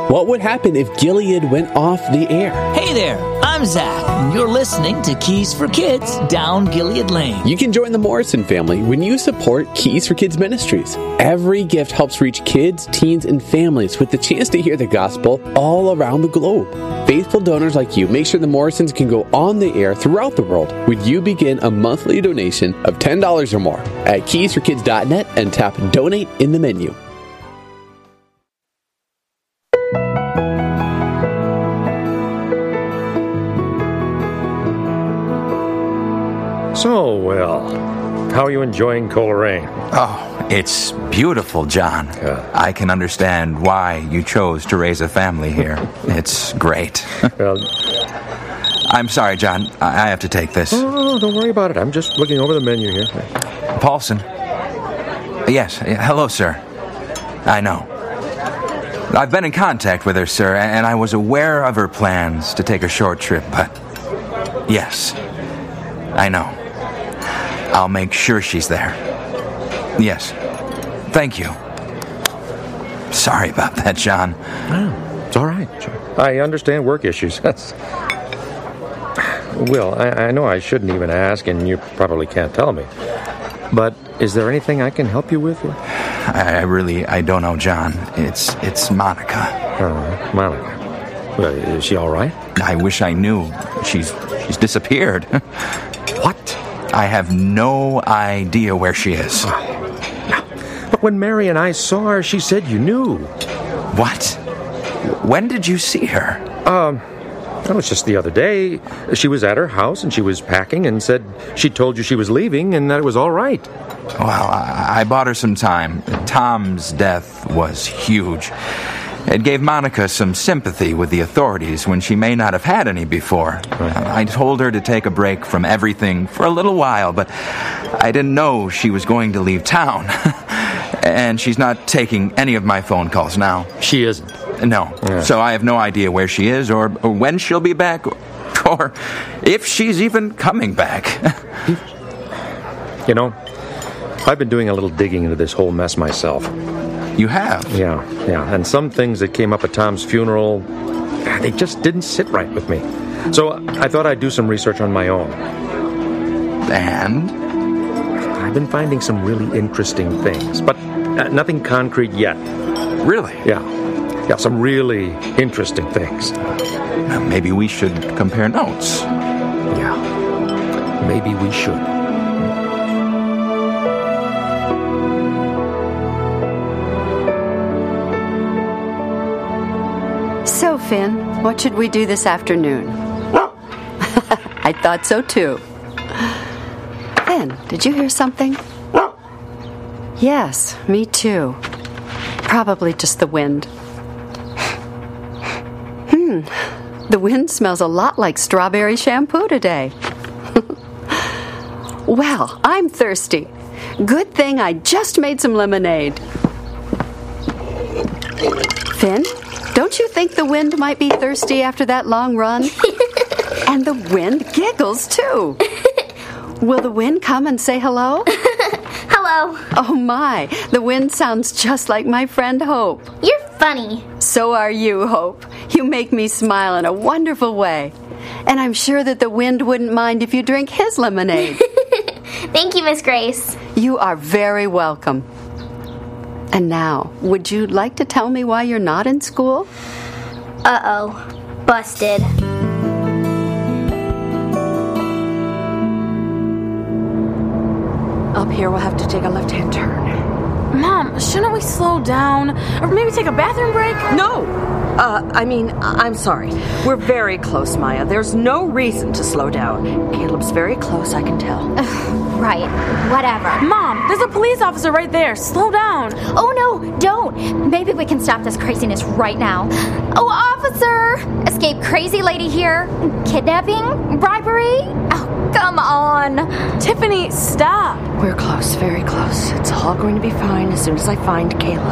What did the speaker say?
What would happen if Gilead went off the air? Hey there, I'm Zach, and you're listening to Keys for Kids Down Gilead Lane. You can join the Morrison family when you support Keys for Kids Ministries. Every gift helps reach kids, teens, and families with the chance to hear the gospel all around the globe. Faithful donors like you make sure the Morrisons can go on the air throughout the world when you begin a monthly donation of $10 or more at keysforkids.net and tap Donate in the menu. So, Will, how are you enjoying Coleraine? Oh, it's beautiful, John. I can understand why you chose to raise a family here. It's great. Well, I'm sorry, John. I have to take this. Oh, don't worry about it. I'm just looking over the menu here. Paulson. Yes. Hello, sir. I know. I've been in contact with her, sir, and I was aware of her plans to take a short trip, but yes, I know. I'll make sure she's there. Yes. Thank you. Sorry about that, John. Oh, it's all right. I understand work issues. Will, I know I shouldn't even ask, and you probably can't tell me. But is there anything I can help you with? I don't know, John. It's Monica. Oh, Monica. Well, is she all right? I wish I knew. She's disappeared. What? I have no idea where she is. But when Mary and I saw her, she said you knew. What? When did you see her? It was just the other day. She was at her house and she was packing and said she told you she was leaving and that it was all right. Well, I bought her some time. Tom's death was huge. It gave Monica some sympathy with the authorities when she may not have had any before. I told her to take a break from everything for a little while, but I didn't know she was going to leave town. And she's not taking any of my phone calls now. She isn't? No. Yeah. So I have no idea where she is or when she'll be back or if she's even coming back. You know, I've been doing a little digging into this whole mess myself. You have? Yeah. And some things that came up at Tom's funeral, they just didn't sit right with me. So I thought I'd do some research on my own. And? I've been finding some really interesting things, but nothing concrete yet. Really? Yeah, some really interesting things. Maybe we should compare notes. Yeah, maybe we should. So, Finn, what should we do this afternoon? I thought so, too. Finn, did you hear something? Yes, me too. Probably just the wind. The wind smells a lot like strawberry shampoo today. Well, I'm thirsty. Good thing I just made some lemonade. Finn, don't you think the wind might be thirsty after that long run? And the wind giggles, too. Will the wind come and say hello? Hello. Oh, my. The wind sounds just like my friend Hope. You're funny. So are you, Hope. You make me smile in a wonderful way. And I'm sure that the wind wouldn't mind if you drink his lemonade. Thank you, Miss Grace. You are very welcome. And now, would you like to tell me why you're not in school? Uh-oh. Busted. Up here, we'll have to take a left-hand turn. Mom, shouldn't we slow down? Or maybe take a bathroom break? No! I'm sorry. We're very close, Maya. There's no reason to slow down. Caleb's very close, I can tell. Right. Whatever. Mom, there's a police officer right there. Slow down. Oh, no, don't. Maybe we can stop this craziness right now. Oh, officer! Escape crazy lady here. Kidnapping? Bribery? Oh, come on. Tiffany, stop. We're close, very close. It's all going to be fine as soon as I find Caleb.